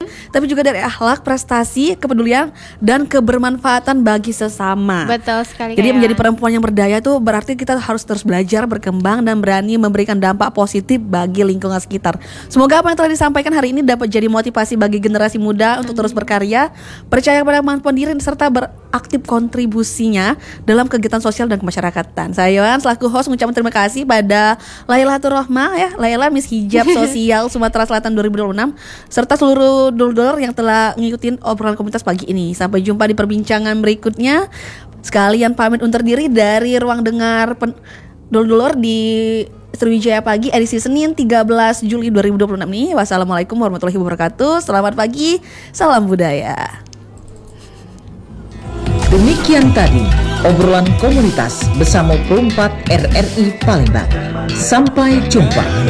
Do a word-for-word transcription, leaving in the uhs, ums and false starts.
tapi juga dari akhlak, prestasi, kepedulian, dan kebermanfaatan bagi sesama. Betul sekali. Jadi kayak. menjadi perempuan yang berdaya tuh berarti kita harus terus belajar, berkembang, dan berani memberikan dampak positif bagi lingkungan sekitar. Semoga apa yang telah disampaikan hari ini dapat jadi motivasi bagi generasi muda untuk terus berkarya, percaya pada kemampuan diri, serta beraktif kontribusinya dalam kegiatan sosial dan kemasyarakatan. Saya Yohan selaku host mengucapkan terima kasih pada Lailatul Rohmah ya, Laila Miss Hijab Sosial Sumatera Selatan dua ribu dua puluh enam, serta seluruh dulur yang telah ngikutin obrolan komunitas pagi ini. Sampai jumpa di perbincangan berikutnya. Sekalian pamit undur diri dari ruang dengar pen- dulur-dulur di Sriwijaya Pagi edisi Senin tiga belas Juli dua ribu dua puluh enam ini. Wassalamualaikum warahmatullahi wabarakatuh. Selamat pagi, salam budaya. Demikian tadi obrolan komunitas bersama Perempat R R I Palembang. Sampai jumpa.